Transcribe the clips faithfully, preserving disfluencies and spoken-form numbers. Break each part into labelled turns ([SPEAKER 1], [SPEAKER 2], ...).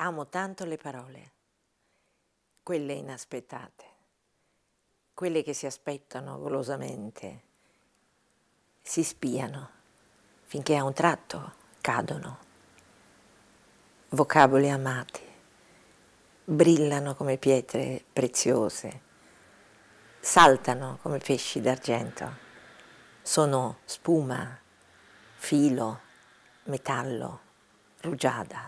[SPEAKER 1] Amo tanto le parole, quelle inaspettate, quelle che si aspettano golosamente, si spiano finché a un tratto cadono. Vocaboli amati, brillano come pietre preziose, saltano come pesci d'argento, sono spuma, filo, metallo, rugiada.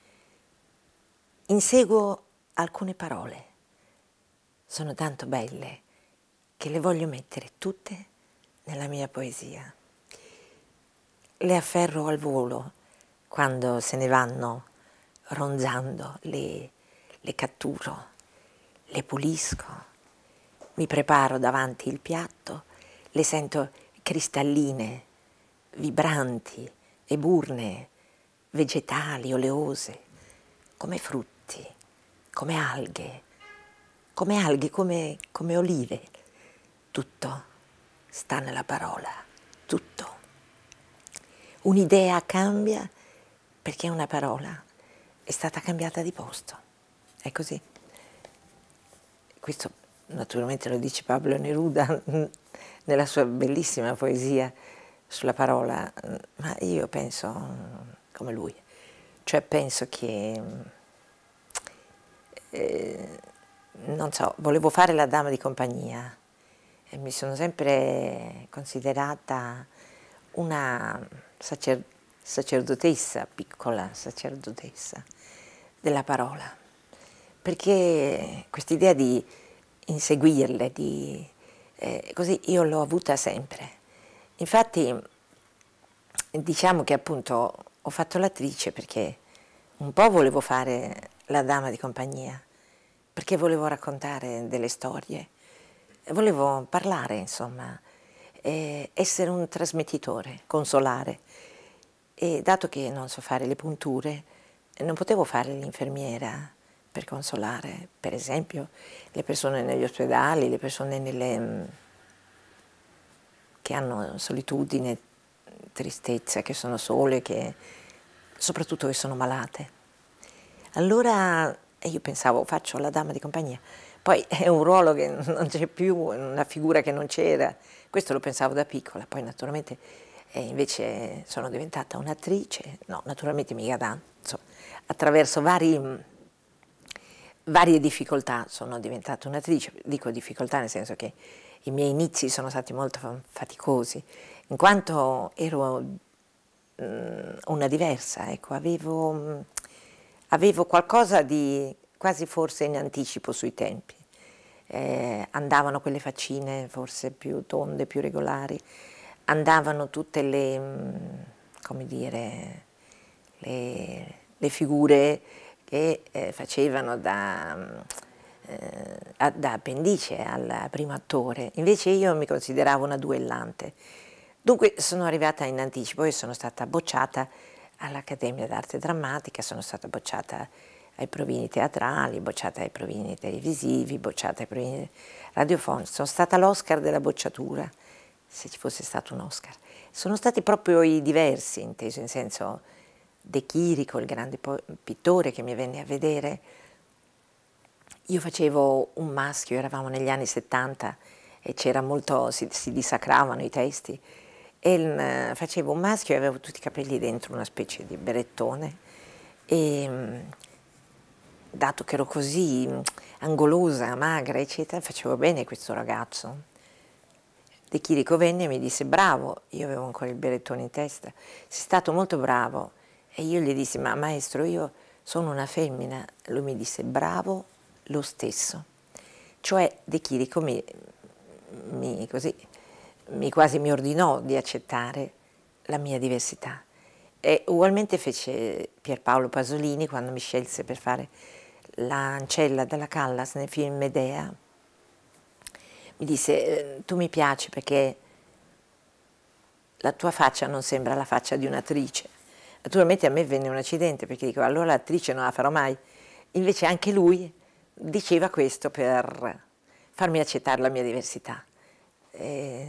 [SPEAKER 1] Inseguo alcune parole, sono tanto belle che le voglio mettere tutte nella mia poesia. Le afferro al volo quando se ne vanno ronzando, le, le catturo, le pulisco, mi preparo davanti il piatto, le sento cristalline, vibranti, eburnee, vegetali, oleose, come frutti, come alghe, come alghe, come, come olive. Tutto sta nella parola, tutto. Un'idea cambia perché una parola è stata cambiata di posto. È così. Questo naturalmente lo dice Pablo Neruda nella sua bellissima poesia sulla parola, ma io penso come lui. Cioè penso che, eh, non so, volevo fare la dama di compagnia e mi sono sempre considerata una sacer sacerdotessa, piccola sacerdotessa della parola, perché quest'idea di inseguirle, di, eh, così io l'ho avuta sempre. Infatti diciamo che appunto ho fatto l'attrice perché un po' volevo fare la dama di compagnia, perché volevo raccontare delle storie, volevo parlare, insomma, eh, essere un trasmettitore, consolare. E dato che non so fare le punture, non potevo fare l'infermiera per consolare, per esempio, le persone negli ospedali, le persone nelle, che hanno solitudine, tristezza, che sono sole, che, soprattutto che sono malate. Allora io pensavo, faccio la dama di compagnia. Poi è un ruolo che non c'è più, una figura che non c'era. Questo lo pensavo da piccola, poi naturalmente eh, invece sono diventata un'attrice, no, naturalmente mica tanto, insomma, attraverso vari, varie difficoltà sono diventata un'attrice. Dico difficoltà nel senso che i miei inizi sono stati molto faticosi, in quanto ero mh, una diversa, ecco, avevo, mh, avevo qualcosa di quasi forse in anticipo sui tempi. Eh, andavano quelle faccine forse più tonde, più regolari, andavano tutte le, mh, come dire, le, le figure che eh, facevano da, eh, da appendice al primo attore. Invece io mi consideravo una duellante. Dunque sono arrivata in anticipo e sono stata bocciata all'Accademia d'Arte Drammatica, sono stata bocciata ai provini teatrali, bocciata ai provini televisivi, bocciata ai provini radiofonici. Sono stata l'Oscar della bocciatura, se ci fosse stato un Oscar. Sono stati proprio i diversi, inteso in senso De Chirico, il grande pittore che mi venne a vedere. Io facevo un maschio, eravamo negli anni settanta e c'era molto, si, si dissacravano i testi, e il, facevo un maschio e avevo tutti i capelli dentro una specie di berettone e dato che ero così angolosa, magra, eccetera, facevo bene questo ragazzo. De Chirico venne e mi disse bravo, io avevo ancora il berettone in testa, sei stato molto bravo. E io gli dissi ma maestro io sono una femmina, lui mi disse bravo lo stesso. Cioè De Chirico mi, mi, così, mi quasi mi ordinò di accettare la mia diversità. E ugualmente fece Pierpaolo Pasolini quando mi scelse per fare l'Ancella della Callas nel film Medea. Mi disse tu mi piaci perché la tua faccia non sembra la faccia di un'attrice. Naturalmente a me venne un accidente perché dico allora l'attrice non la farò mai. Invece anche lui diceva questo per farmi accettare la mia diversità. E